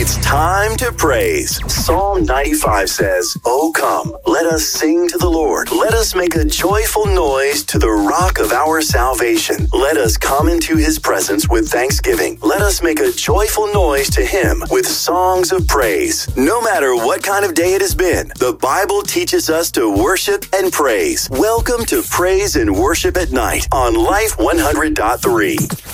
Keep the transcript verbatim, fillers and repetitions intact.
It's time to praise. Psalm ninety-five says, "Oh come, let us sing to the Lord. Let us make a joyful noise to the rock of our salvation. Let us come into his presence with thanksgiving. Let us make a joyful noise to him with songs of praise." No matter what kind of day it has been, the Bible teaches us to worship and praise. Welcome to Praise and Worship at Night on Life one hundred point three.